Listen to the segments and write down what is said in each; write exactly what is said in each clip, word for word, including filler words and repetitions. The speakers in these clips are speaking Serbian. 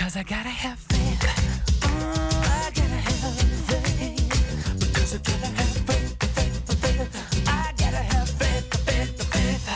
Cause I gotta have faith. Mm, I gotta have faith. Because I gotta have faith, faith, faith. I gotta have faith, faith, faith.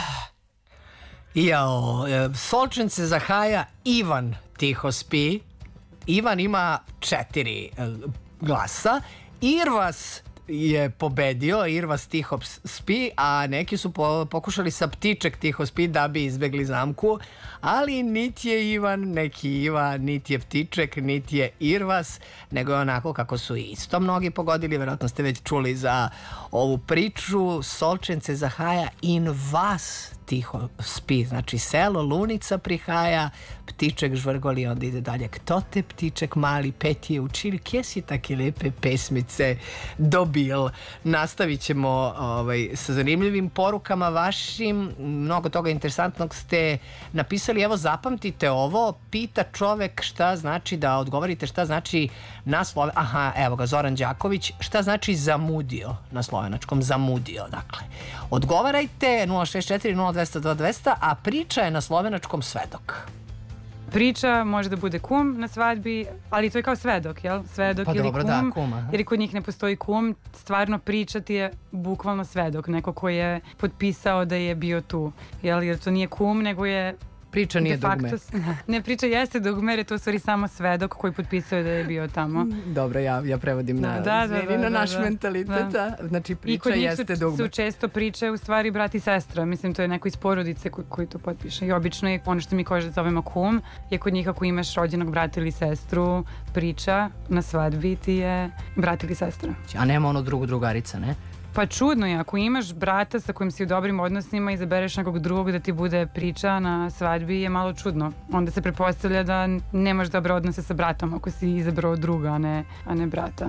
Jao, Solčence zahaja, Ivan tiho spi. Ivan ima četiri glasa. Irvas je pobedio, Irvas tiho spi, a neki su po, pokušali sa Ptiček tiho spi da bi izbegli zamku, ali niti je Ivan neki Iva, niti je Ptiček, niti je Irvas, nego je onako kako su isto mnogi pogodili. Verovatno ste već čuli za ovu priču. Solčence zahaja, in vas tiho spi. Znači selo Lunica prihaja, Ptiček žvrgoli, onda ide dalje. Kto te Ptiček mali peti je učili, kje si take lepe pesmice dobil. Nastavit ćemo ovaj, sa zanimljivim porukama vašim. Mnogo toga interesantnog ste napisali. Evo, zapamtite ovo. Pita čovek šta znači, da odgovorite šta znači na slove... Aha, evo ga, Zoran Đaković. Šta znači zamudio na slovenačkom? Zamudio, dakle. Odgovarajte nula šest četiri nula dvesta dva dvesta, a priča je na slovenačkom svedok. Priča može da bude kum na svadbi, ali to je kao svedok, jel? Svedok pa ili dobro, kum, da, kuma, jer kod njih ne postoji kum. Stvarno priča ti je bukvalno svedok, neko ko je potpisao da je bio tu, jel? Jer to nije kum, nego je... Priča nije dugme. Ne, priča jeste dugme, jer je to u stvari samo svedok koji potpisao da je bio tamo. Dobro, ja, ja prevodim na, da, da, da, na naš da, da, mentalitet. Da. Znači, priča jeste dugme. I kod njih su često priče u stvari brat i sestra. Mislim, to je neko iz porodice koji, koji to potpiše. I obično je ono što mi kaže zovemo kum, je kod njih ako imaš rođenog brata ili sestru, priča na svadbi ti je brat ili sestra. A nema ono drugo drugarica, ne? Pa čudno je, ako imaš brata sa kojim si u dobrim odnosima i izabereš nekog drugog da ti bude priča na svadbi, je malo čudno. Onda se pretpostavlja da nemaš dobre odnose sa bratom ako si izabrao druga, a ne, a ne brata.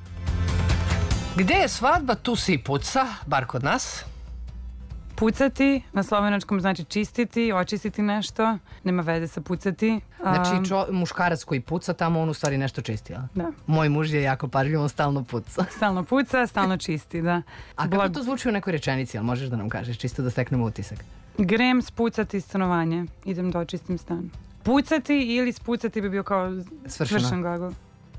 Gde je svadba, tu se i puca, bar kod nas. Pucati, na slovenačkom znači čistiti, očistiti nešto, nema veze sa pucati. Znači čo, muškarac koji puca, tamo on u stvari nešto čisti, a? Da. Moj muž je jako pažljiv, on stalno puca. Stalno puca, stalno čisti, da. A kako Blag... to zvuči u nekoj rečenici, ali možeš da nam kažeš, čisto da steknemo utisak? Grem spucati stanovanje, idem da očistim stan. Pucati ili spucati bi bio kao svršen glagol.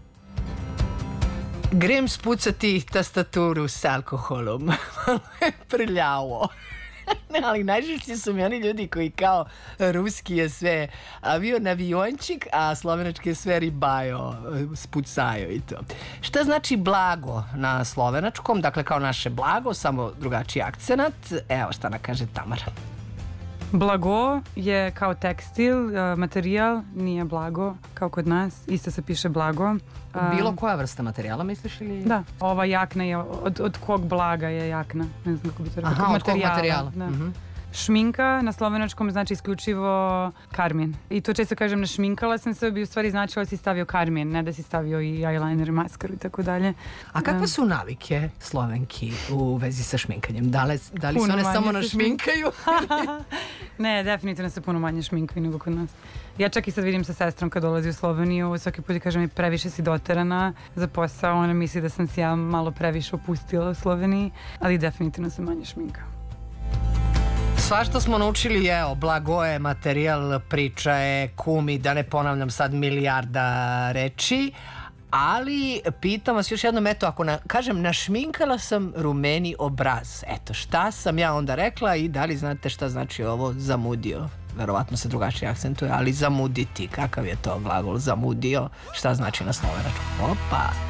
Grem spucati tastaturu s alkoholom. Malo je prljavo. Ne, ali najžešći su mi oni ljudi koji kao ruski je sve avion, aviončik, a slovenački je sve ribajo, spucajo i to. Šta znači blago na slovenačkom? Dakle, kao naše blago, samo drugačiji akcenat. Evo šta nam kaže Tamara. Blago je kao tekstil, materijal, nije blago kao kod nas, isto se piše blago. Bilo koja vrsta materijala misliš ili? Da, ova jakna je, od, od kog blaga je jakna, ne znam kako bi to rekao. Aha, od kog materijala. Da. Mm-hmm. Šminka na slovenačkom znači isključivo karmin. I to često kažem, našminkala sam se, bi u stvari značilo da si stavio karmin, ne da si stavio i eyeliner, maskaru i tako dalje. A kakve su navike Slovenki u vezi sa šminkanjem? Da li, da li se one samo našminkaju? Ne, definitivno se puno manje šminkaju nego kod nas. Ja čak i sad vidim sa sestrom kad dolazi u Sloveniju, svaki put kaže mi previše si doterana za posao, ona misli da sam se ja malo previše opustila u Sloveniji, ali definitivno se manje šminka. Svašta smo naučili, evo, blago je, materijal, priča je, kumi, da ne ponavljam sad milijarda reči, ali pitam vas još jednom, eto, ako na, kažem našminkala sam rumeni obraz, eto, šta sam ja onda rekla i da li znate šta znači ovo zamudio? Verovatno se drugačije akcentuje, ali zamuditi, kakav je to glagol zamudio, šta znači na slovenačkom? Opa!